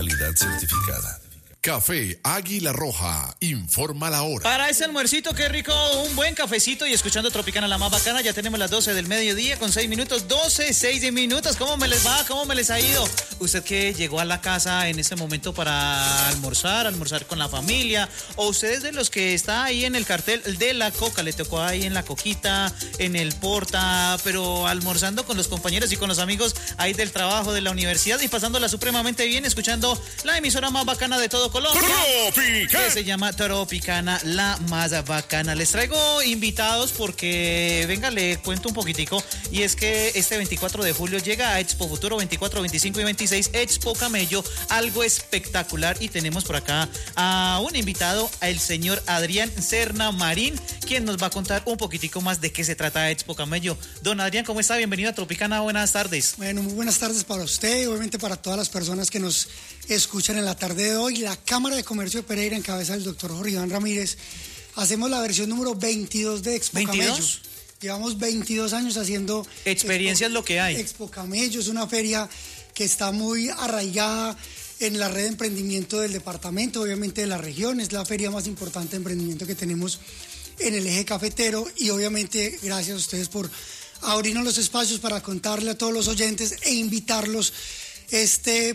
calidad certificada. Café Águila Roja, informa la hora. Para ese almuercito, qué rico, un buen cafecito y escuchando Tropicana la más bacana. Ya tenemos las 12 del mediodía con 6 minutos, 6 minutos. ¿Cómo me les va? ¿Cómo me les ha ido? Usted que llegó a la casa en este momento para almorzar con la familia, o usted es de los que está ahí en el cartel de la coca, le tocó ahí en la coquita, en el porta, pero almorzando con los compañeros y con los amigos ahí del trabajo, de la universidad y pasándola supremamente bien, escuchando la emisora más bacana de todo Colombia, que se llama Tropicana, la más bacana. Les traigo invitados porque, venga, le cuento un poquitico, y es que este 24 de julio llega a Expo Futuro, 24, 25 y 26, Expo Camello, algo espectacular, y tenemos por acá a un invitado, el señor Adrián Serna Marín, quien nos va a contar un poquitico más de qué se trata Expo Camello. Don Adrián, ¿cómo está? Bienvenido a Tropicana, buenas tardes. Bueno, muy buenas tardes para usted y obviamente para todas las personas que nos escuchan en la tarde de hoy. La Cámara de Comercio de Pereira, en cabeza del doctor Jorge Iván Ramírez, hacemos la versión número 22 de Expo Camello. Llevamos 22 años haciendo... Experiencia es lo que hay. Expo Camello es una feria que está muy arraigada en la red de emprendimiento del departamento, obviamente de la región. Es la feria más importante de emprendimiento que tenemos en el eje cafetero, y obviamente gracias a ustedes por abrirnos los espacios para contarle a todos los oyentes e invitarlos este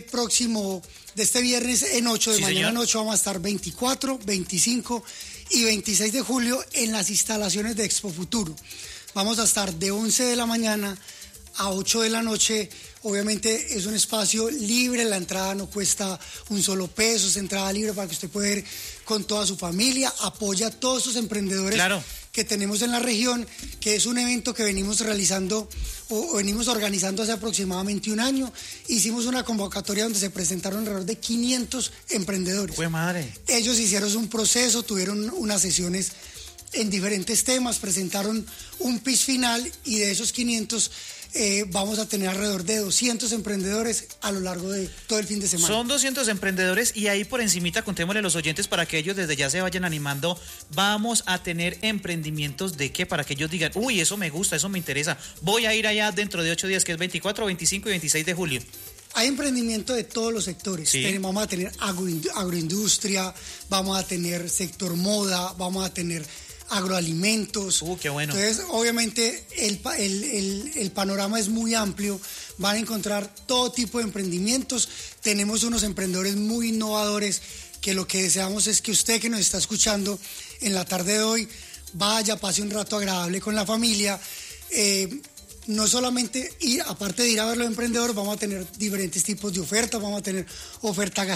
viernes en 8, de mañana en 8, vamos a estar 24, 25 y 26 de julio en las instalaciones de Expo Futuro. Vamos a estar de 11 de la mañana a 8 de la noche. Obviamente es un espacio libre, la entrada no cuesta un solo peso, es entrada libre para que usted pueda ir con toda su familia, apoya a todos esos emprendedores. Claro. Que tenemos en la región, que es un evento que venimos realizando o venimos organizando hace aproximadamente un año. Hicimos una convocatoria donde se presentaron alrededor de 500 emprendedores. ¡Fue madre! Ellos hicieron un proceso, tuvieron unas sesiones en diferentes temas, presentaron un pitch final, y de esos 500 vamos a tener alrededor de 200 emprendedores a lo largo de todo el fin de semana. Son 200 emprendedores, y ahí por encimita contémosle a los oyentes para que ellos desde ya se vayan animando. Vamos a tener emprendimientos de qué, para que ellos digan, uy, eso me gusta, eso me interesa, voy a ir allá dentro de 8 días, que es 24, 25 y 26 de julio. Hay emprendimiento de todos los sectores. Sí. Vamos a tener agroindustria, vamos a tener sector moda, vamos a tener agroalimentos. Qué bueno. Entonces, obviamente, el panorama es muy amplio. Van a encontrar todo tipo de emprendimientos. Tenemos unos emprendedores muy innovadores que lo que deseamos es que usted que nos está escuchando en la tarde de hoy vaya, pase un rato agradable con la familia. No solamente ir, aparte de ir a ver los emprendedores, vamos a tener diferentes tipos de ofertas, vamos a tener oferta